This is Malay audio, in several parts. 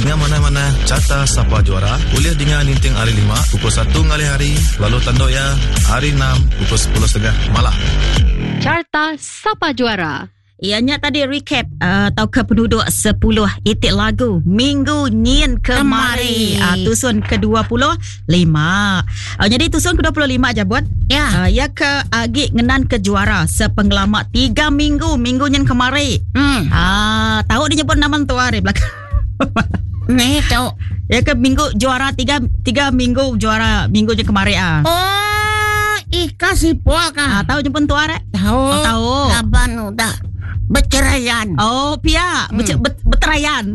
dengan mana-mana carta Sapa Juara. Kuliah dengan Ninting hari 5 pukul 1 ngali hari. Lalu tanduk ya hari 6 pukul 10.30 malam. Carta Sapa Juara. Ianya tadi recap atau ke penduduk 10 itik lagu minggu nyin kemari. Tusun ke-25. Jadi tusun ke-25 aja buat. Ya. Ya ke agi ngenan ke juara sepenggelama 3 minggu nyin kemari. Tahu dia nyebut nama tu hari belakang. Nih tahu. Ya ke minggu juara 3 minggu juara minggu nyin kemari Oh, Ika Sipol kah? tahu nyebut tu hari? Tahu. Tahu. Laban udah berceraian. Oh, pia berterayan.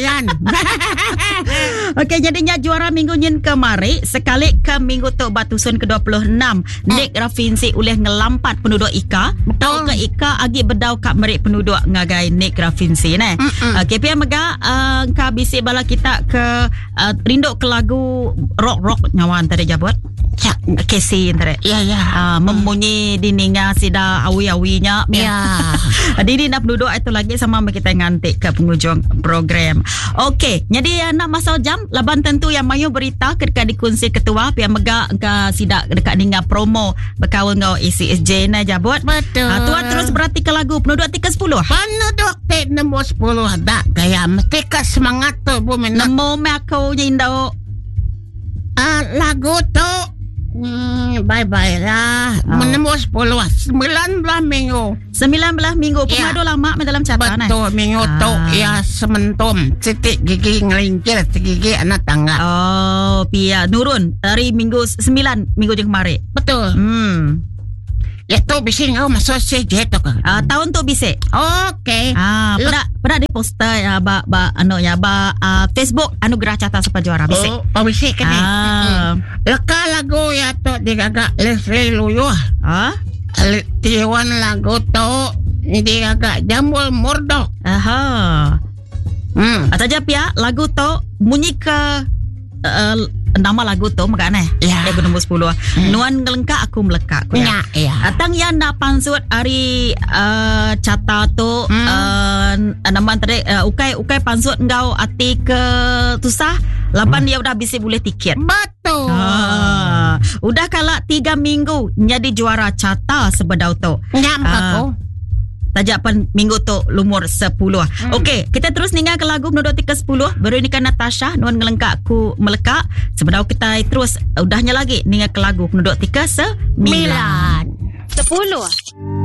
Okey, jadinya juara minggu nyin kemari sekali ke minggu tu batusun ke-26. Nik Rafinsi oleh ngelampat penduduk Ika. Betul ke Ika agi bedau kak merik penduduk ngagai Nik Rafinsi ne. Okey, pia mega ka bisi bala kita ke rinduk ke lagu rock nyawan tadi jabut. Casey tadi. Ya. Memunyi dininga sida awi-awinya. Ya. Didi nak penduduk itu lagi sama kita ngantik ke penghujung program. Okey, jadi nak masuk jam laban tentu yang mayu berita ketika dikunci ketua pihak mega ke sidak dekat ninga promo berkawan ngau ECSJ na jabut. Betul. Tuan terus berarti ke lagu penduduk tika 10. Penduduk tik nombor 10 dak gaya mesti ke semangat tu bu menak. Nemo me aku nyindo. Lagu tu bye-bye lah. Menembus 10 19 minggu. 19 minggu pemadu lama dalam catatan. Betul, minggu tu ya sementum. Titik gigi ngelincir, gigi anak tangga. Oh, pia nurun dari minggu 9 minggu yang kemarin. Betul. Ya tu bising kau masuk CJ tu kan. Tahun tu bisik. Okey. Pada di poster Facebook Anugerah Carta Sapa Juara bisik. Oh, bisik kan. Leka lagu ya tu digagak Leslie Luyo. Tiwan lagu tu digagak Jambul Murdok. Saja pia lagu tu bunyi ke nama lagu tu makanya lagu nombor 10 nuan ngelengka aku meleka aku ya. Atang yang nak pansut hari cata tu nama tadi ukai pansut engkau ati ke tusah lapan dia udah bisa boleh tiket. Betul. Udah kalak 3 minggu jadi juara cata sebedau tu. Nyampak Tajapan minggu tu lumur 10. Okey, kita terus ninggal ke lagu penduduk tika 10. Baru ini kan Natasha nuan ngelengkak aku melekak. Sebenarnya kita terus udahnya lagi ninggal ke lagu penduduk tika 9. 10.